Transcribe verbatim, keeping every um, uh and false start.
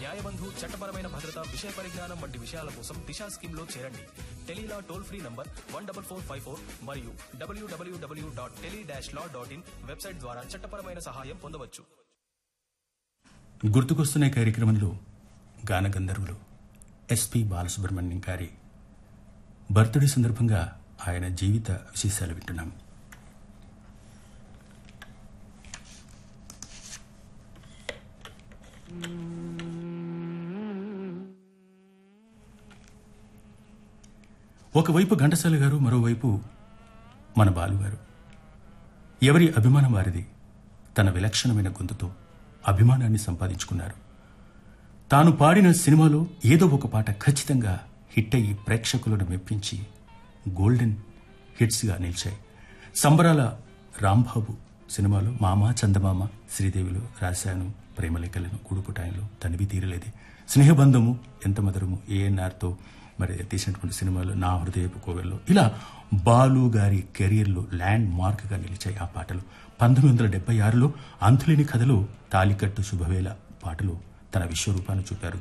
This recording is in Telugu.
న్యాయబంధు, చట్టపరమైన భద్రత, విషయ పరిజ్ఞానం వంటి విషయాల కోసం దిశా స్కీమ్ లో చేరండి. Tele-Law toll free number one double four five four మరియు డబ్ల్యూడబ్ల్యూడబ్ల్యూ dot tele dash law dot in website ద్వారా చట్టపరమైన సహాయం పొందవచ్చు. గుర్తుకొస్తున్న కార్యక్రమంలో గాన గంధర్వులు ఎస్పి బాలసుబ్రహ్మణ్యం గారి బర్త్డే సందర్భంగా ఆయన జీవిత విశేషాలు వింటున్నాం. ఒకవైపు ఘంటసాల గారు, మరోవైపు మన బాలుగారు. ఎవరి అభిమానం వారిది. తన విలక్షణమైన గొంతుతో అభిమానాన్ని సంపాదించుకున్నారు. తాను పాడిన సినిమాలో ఏదో ఒక పాట ఖచ్చితంగా హిట్ అయ్యి ప్రేక్షకులను మెప్పించి గోల్డెన్ హిట్స్గా నిలిచాయి. సంబరాల రాంబాబు సినిమాలో మామ, చందమామ, శ్రీదేవిలో రాశాను ప్రేమలేఖలను, గూడుపుటాయంలో తనివి తీరలేదే, స్నేహబంధము, ఎంత మధురము, ఏఎన్ఆర్తో మరి తీసినటువంటి సినిమాలో నా హృదయపు కోవెల్లో, ఇలా బాలు గారి కెరీర్లో ల్యాండ్ మార్క్గా నిలిచాయి ఆ పాటలు. పంతొమ్మిది వందల డెబ్బై ఆరులో అంతులేని కథలో తాలికట్టు శుభవేళ పాటలో తన విశ్వరూపాన్ని చూపారు.